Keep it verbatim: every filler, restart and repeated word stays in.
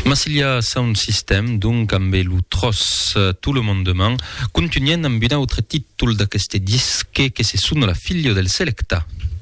Massilia Sound System, donc amb el tros Tout le monde demain, continuem amb un altre títol d'aquest disc que se sona La figlio del Selecta.